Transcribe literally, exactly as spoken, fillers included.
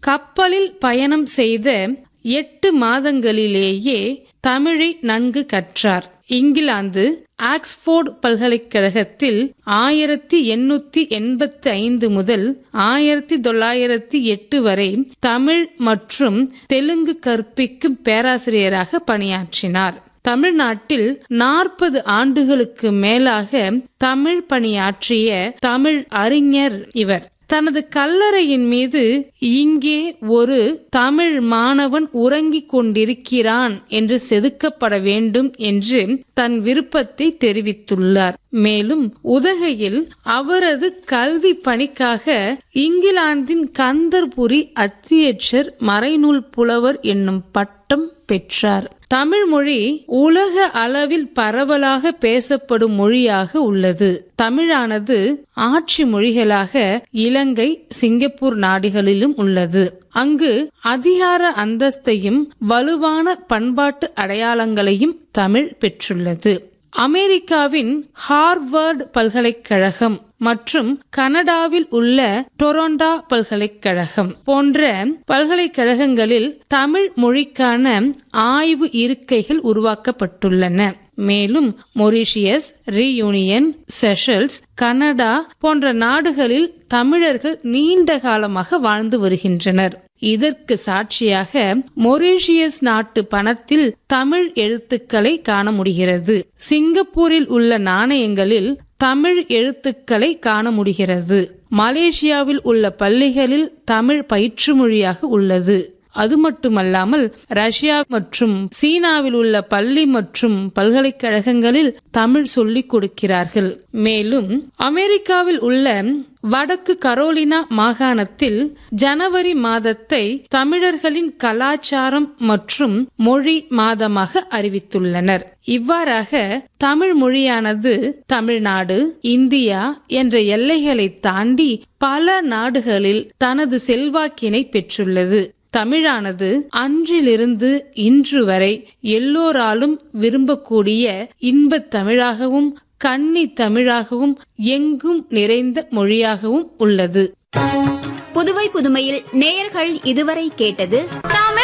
கப்பலில் பயணம் செய்த எட்டு மாதங்களிலேயே தமிழை நன்கு கற்றார். இங்கிலாந்து ஆக்ஸ்போர்ட் பல்கலைக்கழகத்தில் ஆயிரத்தி எண்ணூத்தி எண்பத்தி ஐந்து முதல் ஆயிரத்தி தொள்ளாயிரத்தி எட்டு வரை தமிழ் மற்றும் தெலுங்கு கற்பிக்கும் பேராசிரியராக பணியாற்றினார். தமிழ்நாட்டில் நாற்பது ஆண்டுகளுக்கு மேலாக தமிழ் பணியாற்றிய தமிழ் அறிஞர் இவர். தனது கல்லறையின் மீது இங்கே ஒரு தமிழ் மாணவன் உறங்கிக் கொண்டிருக்கிறான் என்று செதுக்கப்பட வேண்டும் என்று தன் விருப்பத்தை தெரிவித்துள்ளார். மேலும் உதகையில் அவரது கல்வி பணிக்காக இங்கிலாந்தின் கந்தர்புரி அத்தியட்சர் மறைநூல் புலவர் என்னும் பட்டம் பெற்றார். தமிழ் மொழி உலக அளவில் பரவலாக பேசப்படும் மொழியாக உள்ளது. தமிழானது ஆட்சி மொழிகளாக இலங்கை, சிங்கப்பூர் நாடுகளிலும் உள்ளது. அங்கு அதிகார அந்தஸ்தையும் வலுவான பண்பாட்டு அடையாளங்களையும் தமிழ் பெற்றுள்ளது. அமெரிக்காவின் ஹார்வர்ட் பல்கலைக்கழகம் மற்றும் கனடாவில் உள்ள டொரண்டோ பல்கலைக்கழகம் போன்ற பல்கலைக்கழகங்களில் தமிழ் மொழிக்கான ஆய்வு இருக்கைகள் உருவாக்கப்பட்டுள்ளன. மேலும் மொரீஷியஸ், ரீயூனியன், செஷல்ஸ், கனடா போன்ற நாடுகளில் தமிழர்கள் நீண்ட காலமாக வாழ்ந்து வருகின்றனர். இதற்கு சாட்சியாக மொரீஷியஸ் நாட்டு பணத்தில் தமிழ் எழுத்துக்களை காண முடிகிறது. சிங்கப்பூரில் உள்ள நாணயங்களில் தமிழ் எழுத்துக்களை காண முடிகிறது. மலேசியாவில் உள்ள பள்ளிகளில் தமிழ் பயிற்று மொழியாக உள்ளது. அது மட்டுமல்லாமல் ரஷ்யா மற்றும் சீனாவில் உள்ள பள்ளி மற்றும் பல்கலைக்கழகங்களில் தமிழ் சொல்லிக் கொடுக்கிறார்கள். மேலும் அமெரிக்காவில் உள்ள வடக்கு கரோலினா மாகாணத்தில் ஜனவரி மாதத்தை தமிழர்களின் கலாச்சாரம் மற்றும் மொழி மாதமாக அறிவித்துள்ளனர். இவ்வாறாக தமிழ் மொழியானது தமிழ்நாடு, இந்தியா என்ற எல்லைகளை தாண்டி பல நாடுகளில் தனது செல்வாக்கினை பெற்றுள்ளது. தமிழானது அன்றிலிருந்து இன்று வரை எல்லோராலும் விரும்பக்கூடிய இன்பத் தமிழாகவும் கன்னி தமிழாகவும் எங்கும் நிறைந்த மொழியாகவும் உள்ளது. புதுவை புதுமையில் நேயர்கள் இதுவரை கேட்டது தமிழ்